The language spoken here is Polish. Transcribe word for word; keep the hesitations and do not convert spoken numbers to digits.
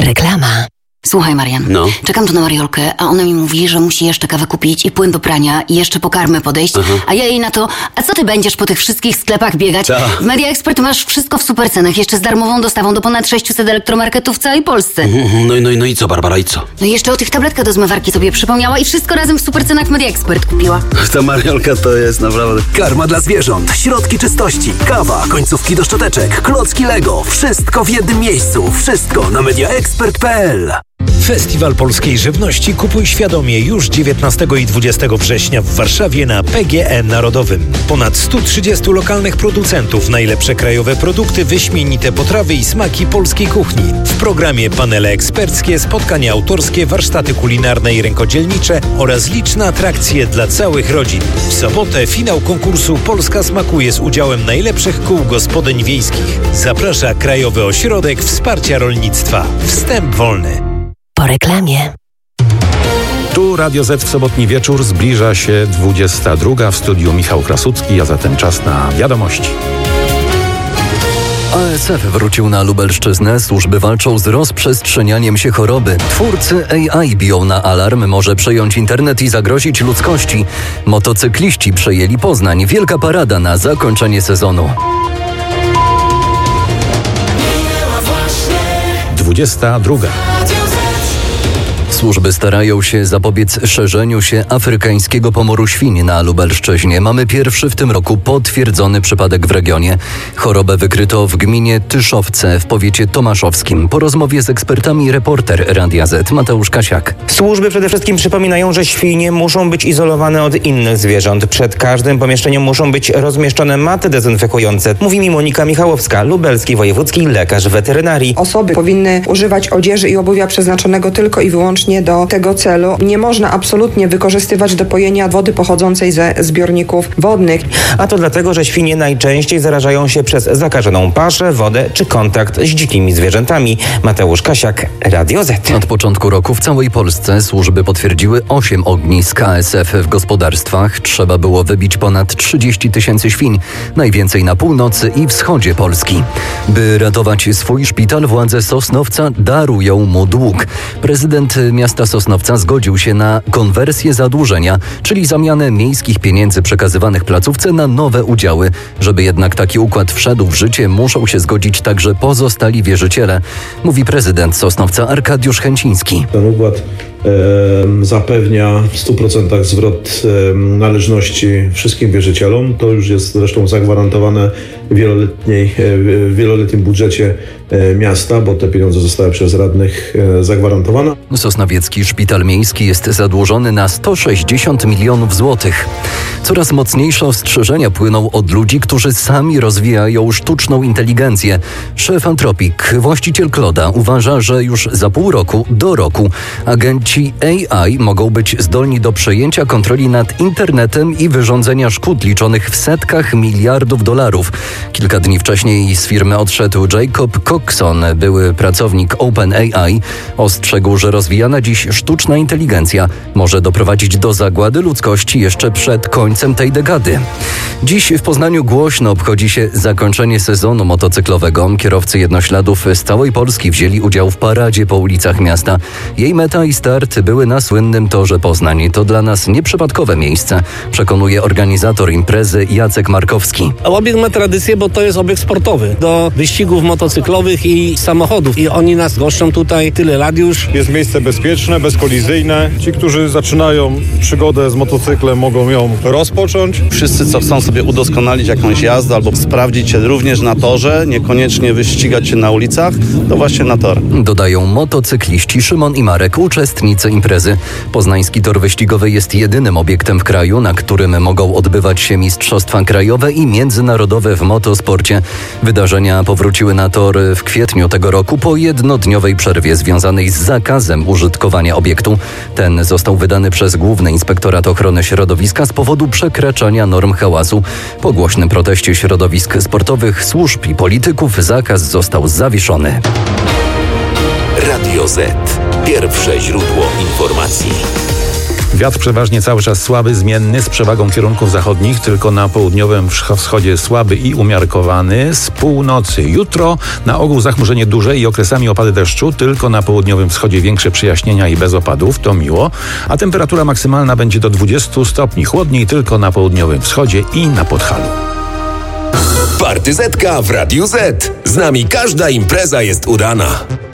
Reklama. Słuchaj, Marian, No. czekam tu na Mariolkę, a ona mi mówi, że musi jeszcze kawę kupić i płyn do prania i jeszcze po karmę podejść, Aha. a ja jej na to, a co ty będziesz po tych wszystkich sklepach biegać? Ta. W Media Expert masz wszystko w super cenach, jeszcze z darmową dostawą do ponad sześciuset elektromarketów w całej Polsce. Mhm, No i, no, i, no i co, Barbara, i co? No i jeszcze o tych tabletkach do zmywarki sobie przypomniała i wszystko razem w super cenach w Media Expert kupiła. Ta Mariolka to jest naprawdę... Karma dla zwierząt, środki czystości, kawa, końcówki do szczoteczek, klocki Lego. Wszystko w jednym miejscu. Wszystko na media expert kropka p l. Festiwal Polskiej Żywności Kupuj Świadomie już dziewiętnastego i dwudziestego września w Warszawie na P G E Narodowym. Ponad stu trzydziestu lokalnych producentów, najlepsze krajowe produkty, wyśmienite potrawy i smaki polskiej kuchni. W programie panele eksperckie, spotkania autorskie, warsztaty kulinarne i rękodzielnicze oraz liczne atrakcje dla całych rodzin. W sobotę finał konkursu Polska smakuje z udziałem najlepszych kół gospodyń wiejskich. Zaprasza Krajowy Ośrodek Wsparcia Rolnictwa. Wstęp wolny. Po reklamie. Tu Radio Z w sobotni wieczór, zbliża się dwudziesta druga, w studiu Michał Krasucki, a zatem czas na wiadomości. A S F wrócił na Lubelszczyznę. Służby walczą z rozprzestrzenianiem się choroby. Twórcy A I biją na alarm, może przejąć internet i zagrozić ludzkości. Motocykliści przejęli Poznań. Wielka parada na zakończenie sezonu. dwudziesta druga. Służby starają się zapobiec szerzeniu się afrykańskiego pomoru świń na Lubelszczyźnie. Mamy pierwszy w tym roku potwierdzony przypadek w regionie. Chorobę wykryto w gminie Tyszowce w powiecie tomaszowskim. Po rozmowie z ekspertami reporter Radia Z Mateusz Kasiak. Służby przede wszystkim przypominają, że świnie muszą być izolowane od innych zwierząt. Przed każdym pomieszczeniem muszą być rozmieszczone maty dezynfekujące. Mówi mi Monika Michałowska, lubelski wojewódzki lekarz weterynarii. Osoby powinny używać odzieży i obuwia przeznaczonego tylko i wyłącznie do tego celu. Nie można absolutnie wykorzystywać do pojenia wody pochodzącej ze zbiorników wodnych. A to dlatego, że świnie najczęściej zarażają się przez zakażoną paszę, wodę czy kontakt z dzikimi zwierzętami. Mateusz Kasiak, Radio Z. Od początku roku w całej Polsce służby potwierdziły osiem ognisk A S F w gospodarstwach. Trzeba było wybić ponad trzydzieści tysięcy świń, najwięcej na północy i wschodzie Polski. By ratować swój szpital, władze Sosnowca darują mu dług. Prezydent miasta Sosnowca zgodził się na konwersję zadłużenia, czyli zamianę miejskich pieniędzy przekazywanych placówce na nowe udziały. Żeby jednak taki układ wszedł w życie, muszą się zgodzić także pozostali wierzyciele, mówi prezydent Sosnowca Arkadiusz Chęciński. Ten układ e, zapewnia w stu procentach zwrot e, należności wszystkim wierzycielom. To już jest zresztą zagwarantowane w wieloletniej, e, w wieloletnim budżecie e, miasta, bo te pieniądze zostały przez radnych e, zagwarantowane. Sosnowiecki Szpital Miejski jest zadłużony na sto sześćdziesiąt milionów złotych. Coraz mocniejsze ostrzeżenia płyną od ludzi, którzy sami rozwijają sztuczną inteligencję. Szef Antropik, właściciel Kloda, uważa, że już za pół roku do roku agenci A I mogą być zdolni do przejęcia kontroli nad internetem i wyrządzenia szkód liczonych w setkach miliardów dolarów. Kilka dni wcześniej z firmy odszedł Jacob Coxon, były pracownik OpenAI. Ostrzegł, że rozwijana dziś sztuczna inteligencja może doprowadzić do zagłady ludzkości jeszcze przed końcem tej dekady. Dziś w Poznaniu głośno obchodzi się zakończenie sezonu motocyklowego. Kierowcy jednośladów z całej Polski wzięli udział w paradzie po ulicach miasta. Jej meta i start były na słynnym torze Poznań. To dla nas nieprzypadkowe miejsce, przekonuje organizator imprezy Jacek Markowski. Obiekt ma tradycję, bo to jest obiekt sportowy do wyścigów motocyklowych i samochodów. I oni nas goszczą tutaj tyle lat już. Jest miejsce bezpieczne, bezkolizyjne. Ci, którzy zaczynają przygodę z motocyklem, mogą ją rozpocząć. Wszyscy, co chcą sobie udoskonalić jakąś jazdę albo sprawdzić się również na torze, niekoniecznie wyścigać się na ulicach, to właśnie na tor. Dodają motocykliści Szymon i Marek, uczestnicy imprezy. Poznański tor wyścigowy jest jedynym obiektem w kraju, na którym mogą odbywać się mistrzostwa krajowe i międzynarodowe w motosporcie. Wydarzenia powróciły na tor w kwietniu tego roku po jednodniowej przerwie związanej z zakazem użytkowania obiektu. Ten został wydany przez Główny Inspektorat Ochrony Środowiska z powodu przekraczania norm hałasu. Po głośnym proteście środowisk sportowych, służb i polityków zakaz został zawieszony. Radio Z. Pierwsze źródło informacji. Wiatr przeważnie cały czas słaby, zmienny, z przewagą kierunków zachodnich, tylko na południowym wschodzie słaby i umiarkowany. Z północy jutro na ogół zachmurzenie duże i okresami opady deszczu, tylko na południowym wschodzie większe przejaśnienia i bez opadów, to miło. A temperatura maksymalna będzie do dwudziestu stopni, chłodniej tylko na południowym wschodzie i na Podhalu. Partyzetka w Radiu Z. Z nami każda impreza jest udana.